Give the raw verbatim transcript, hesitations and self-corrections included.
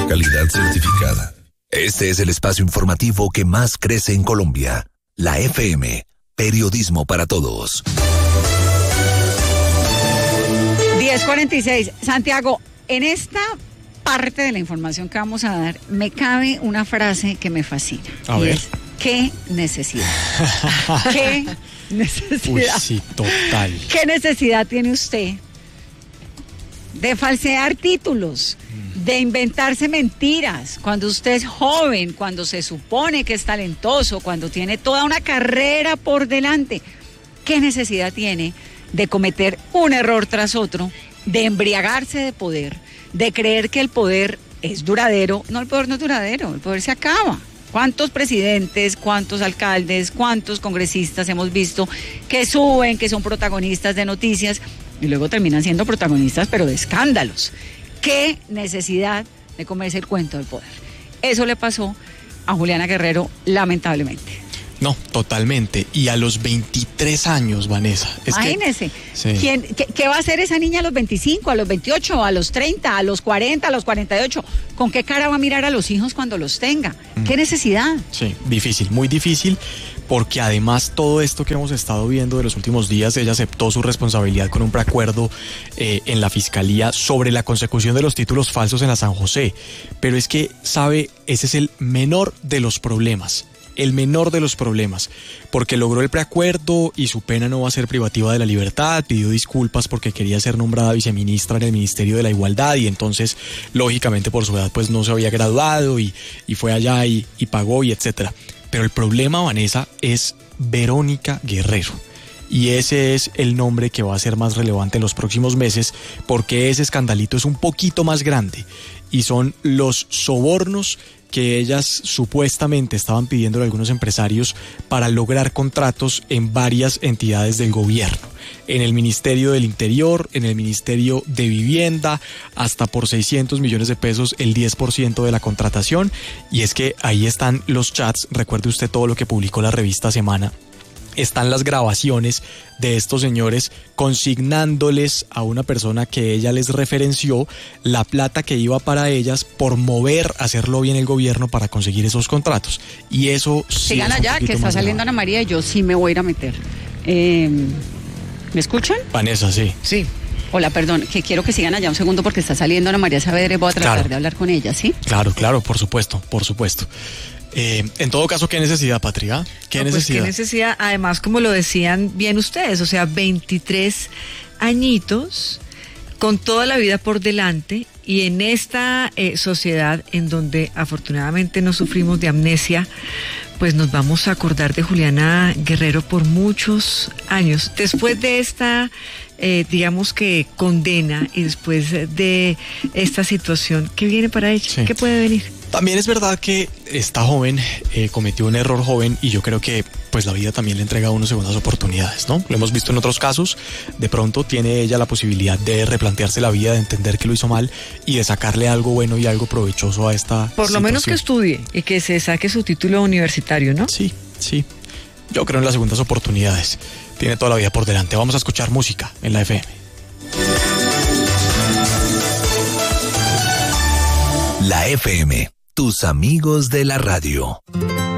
Calidad certificada. Este es el espacio informativo que más crece en Colombia. La F M. Periodismo para todos. diez cuarenta y seis. Santiago, en esta parte de la información que vamos a dar, me cabe una frase que me fascina. A y ver. es, ¿qué necesidad? ¿Qué necesidad? Uy, sí, total. ¿Qué necesidad tiene usted de falsear títulos, de inventarse mentiras, cuando usted es joven, cuando se supone que es talentoso, cuando tiene toda una carrera por delante? ¿Qué necesidad tiene de cometer un error tras otro, de embriagarse de poder, de creer que el poder es duradero? No, el poder no es duradero, el poder se acaba. ¿Cuántos presidentes, cuántos alcaldes, cuántos congresistas hemos visto que suben, que son protagonistas de noticias y luego terminan siendo protagonistas, pero de escándalos? ¿Qué necesidad de comerse el cuento del poder? Eso le pasó a Juliana Guerrero, lamentablemente. No, totalmente. Y a los veintitrés años, Vanessa. Es Imagínese. Que, sí. ¿Quién, qué, ¿Qué va a hacer esa niña a los veinticinco, a los veintiocho, a los treinta, a los cuarenta, a los cuarenta y ocho? ¿Con qué cara va a mirar a los hijos cuando los tenga? Mm. ¿Qué necesidad? Sí, difícil, muy difícil, porque además todo esto que hemos estado viendo de los últimos días, ella aceptó su responsabilidad con un preacuerdo eh, en la Fiscalía sobre la consecución de los títulos falsos en la San José. Pero es que, sabe, ese es el menor de los problemas. El menor de los problemas, porque logró el preacuerdo y su pena no va a ser privativa de la libertad, pidió disculpas porque quería ser nombrada viceministra en el Ministerio de la Igualdad y entonces, lógicamente por su edad, pues no se había graduado y, y fue allá y, y pagó y etcétera. Pero el problema, Vanessa, es Verónica Guerrero. Y ese es el nombre que va a ser más relevante en los próximos meses, porque ese escandalito es un poquito más grande y son los sobornos que ellas supuestamente estaban pidiendo a algunos empresarios para lograr contratos en varias entidades del gobierno, en el Ministerio del Interior, en el Ministerio de Vivienda, hasta por seiscientos millones de pesos, el diez por ciento de la contratación. Y es que ahí están los chats, recuerde usted todo lo que publicó la revista Semana. Están las grabaciones de estos señores consignándoles a una persona que ella les referenció la plata que iba para ellas por mover, hacerlo bien el gobierno para conseguir esos contratos. Y eso sí. Sigan allá, que está saliendo Ana María y yo sí me voy a ir a meter. Eh, ¿Me escuchan? Vanessa, sí. Sí. Hola, perdón, que quiero que sigan allá un segundo porque está saliendo Ana María Saavedra y voy a tratar claro. de hablar con ella, ¿sí? Claro, claro, por supuesto, por supuesto. Eh, en todo caso, ¿qué necesidad, Patria? ¿Qué no, necesidad? Pues, ¿qué necesidad? Además, como lo decían bien ustedes, o sea, veintitrés añitos, con toda la vida por delante, y en esta eh, sociedad en donde afortunadamente no sufrimos de amnesia, pues nos vamos a acordar de Juliana Guerrero por muchos años. Después de esta, eh, digamos que condena, y después de esta situación, ¿qué viene para ella? Sí. ¿Qué puede venir? También es verdad que esta joven eh, cometió un error joven y yo creo que pues la vida también le entrega a uno segundas oportunidades, ¿no? Lo hemos visto en otros casos, de pronto tiene ella la posibilidad de replantearse la vida, de entender que lo hizo mal y de sacarle algo bueno y algo provechoso a esta Por situación. lo menos que estudie y que se saque su título universitario, ¿no? Sí, sí. Yo creo en las segundas oportunidades. Tiene toda la vida por delante. Vamos a escuchar música en la F M. La F M, tus amigos de la radio.